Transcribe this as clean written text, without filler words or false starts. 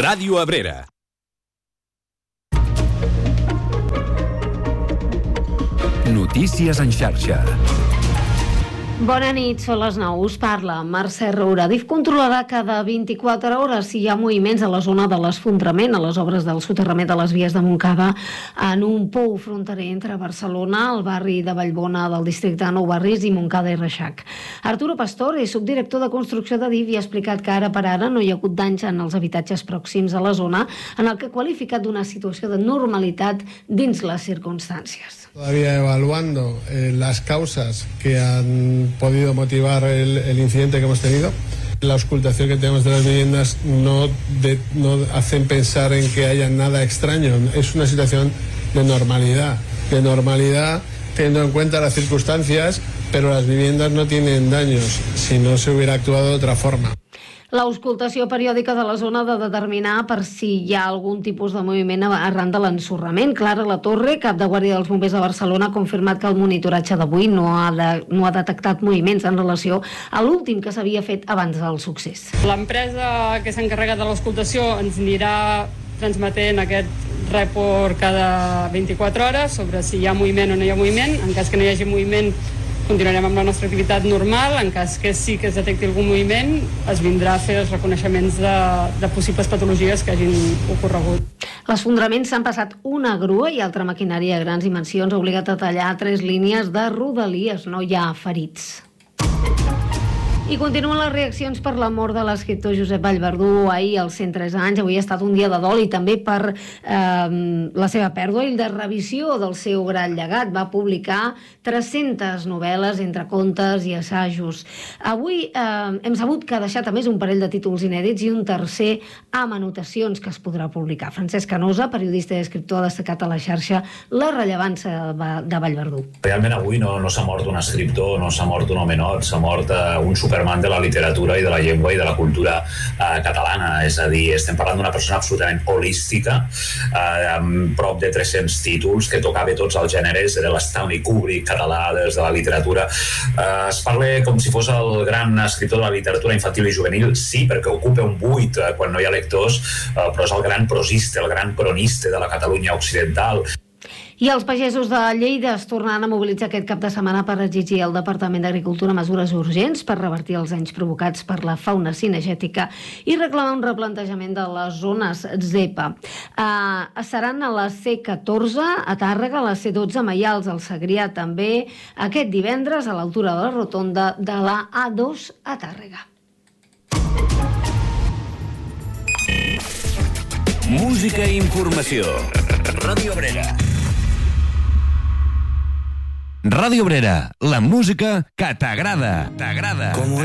Ràdio Abrera. Notícies en xarxa. Bona nit, són les 9. Us parla Mercè Roura. DIF controlarà cada 24 hores si hi ha moviments a la zona de l'esfondrament, a les obres del soterrament de les vies de Montcada, en un pou fronterer entre Barcelona, el barri de Vallbona del districte de Nou Barris i Montcada i Reixac. Arturo Pastor és subdirector de construcció de DIF i ha explicat que ara per ara no hi ha hagut danys en els habitatges pròxims a la zona, en el que ha qualificat d'una situació de normalitat dins les circumstàncies. Todavía evaluando las causas que han podido motivar el incidente que hemos tenido. La auscultación que tenemos de las viviendas no hacen pensar en que haya nada extraño. Es una situación de normalidad teniendo en cuenta las circunstancias, pero las viviendas no tienen daños si no se hubiera actuado de otra forma. L'auscultació periòdica de la zona ha de determinar per si hi ha algun tipus de moviment arran de l'ensorrament. Clara Latorre, cap de Guàrdia dels Bombers de Barcelona, ha confirmat que el monitoratge d'avui no ha detectat moviments en relació a l'últim que s'havia fet abans del succés. L'empresa que s'ha encarregat de l'auscultació ens anirà transmetent aquest report cada 24 hores sobre si hi ha moviment o no hi ha moviment. En cas que no hi hagi moviment, continuarem amb la nostra activitat normal. En cas que sí que es detecti algun moviment, es vindrà a fer els reconeixements de possibles patologies que hagin ocorregut. L'esfondrament s'han passat una grua i altra maquinària de grans dimensions ha obligat a tallar 3 línies de rodalies. No hi ha ferits. I continuen les reaccions per la mort de l'escriptor Josep Vallverdú ahir als 103 anys. Avui ha estat un dia de dol i també per la seva pèrdua i de revisió del seu gran llegat. Va publicar 300 novel·les entre contes i assajos. Avui hem sabut que ha deixat a més un parell de títols inèdits i un tercer amb anotacions que es podrà publicar. Francesc Canosa, periodista i escriptor, ha destacat a la xarxa la rellevància de Vallverdú. Realment avui no s'ha mort un escriptor, no s'ha mort un homenot, s'ha mort un superman de la literatura i de la llengua i de la cultura catalana. És a dir, estem parlant d'una persona absolutament holística, amb prop de 300 títols, que tocava tots els gèneres, era l'Stanley Kubrick català des de la literatura. Es parla com si fos el gran escriptor de la literatura infantil i juvenil, sí, perquè ocupa un buit quan no hi ha lectors, però és el gran prosista, el gran cronista de la Catalunya occidental. I els pagesos de Lleida es tornaran a mobilitzar aquest cap de setmana per exigir al Departament d'Agricultura mesures urgents per revertir els danys provocats per la fauna cinegètica i reclamar un replantejament de les zones ZEPA. Seran a la C14 a Tàrrega, a la C12 a Maials, al Segrià també, aquest divendres a l'altura de la rotonda de la A2 a Tàrrega. Música i informació. Ràdio Abrera. Ràdio Abrera, la música que t'agrada.